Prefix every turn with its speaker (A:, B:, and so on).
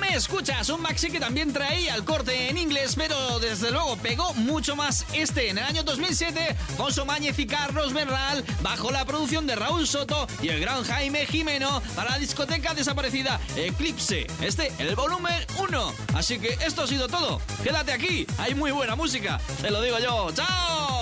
A: Me escuchas, un maxi que también traía el corte en inglés, pero desde luego pegó mucho más en el año 2007 con su Mañez y Carlos Bernal bajo la producción de Raúl Soto y el gran Jaime Jimeno para la discoteca desaparecida Eclipse, el volumen 1. Así que esto ha sido todo, quédate aquí, hay muy buena música, te lo digo yo. ¡Chao!